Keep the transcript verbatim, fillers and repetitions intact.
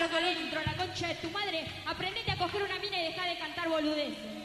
lo que dentro, la concha de tu madre. Aprendete a coger una mina y deja de cantar boludeces.